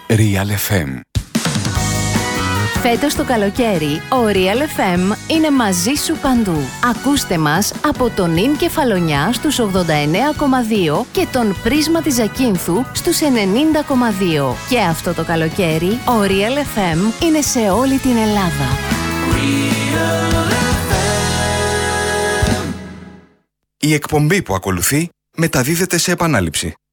Real FM. Φέτος το καλοκαίρι, ο Real FM είναι μαζί σου παντού. Ακούστε μας από τον Ιν Κεφαλονιά στους 89,2 και τον Πρίσμα της Ζακίνθου στους 90,2. Και αυτό το καλοκαίρι, ο Real FM είναι σε όλη την Ελλάδα. Η εκπομπή που ακολουθεί μεταδίδεται σε επανάληψη.